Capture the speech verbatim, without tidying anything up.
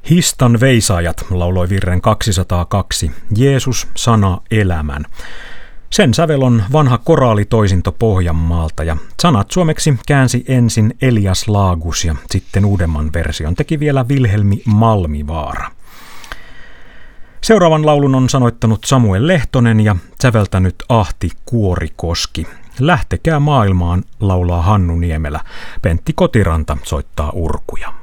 Histan veisaajat lauloi virren kaksisataakaksi, Jeesus, sana, elämän. Sen sävel on vanha koraalitoisinto Pohjanmaalta ja sanat suomeksi käänsi ensin Elias Laagus ja sitten uudemman version teki vielä Vilhelmi Malmivaara. Seuraavan laulun on sanoittanut Samuel Lehtonen ja säveltänyt Ahti Kuorikoski. Lähtekää maailmaan, laulaa Hannu Niemelä. Pentti Kotiranta soittaa urkuja.